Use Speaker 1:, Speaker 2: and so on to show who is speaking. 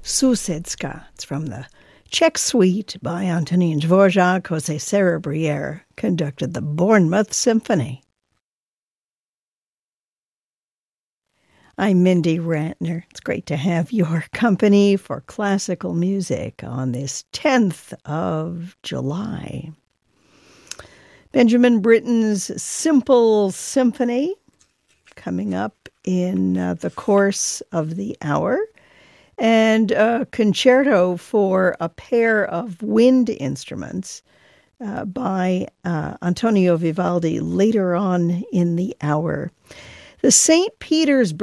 Speaker 1: Sousedska. It's from the Czech Suite by Antonín Dvořák. José Cerebriere conducted the Bournemouth Symphony. I'm Mindy Rantner. It's great to have your company for classical music on this 10th of July. Benjamin Britten's Simple Symphony coming up in the course of the hour, and a concerto for a pair of wind instruments by Antonio Vivaldi later on in the hour. The St. Petersburg